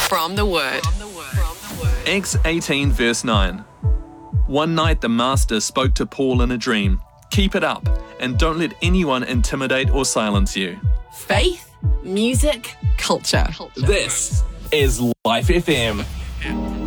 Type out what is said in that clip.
from the Word. Acts 18 verse 9. One night the Master spoke to Paul in a dream. Keep it up and don't let anyone intimidate or silence you. Faith, music, culture. This is Life FM.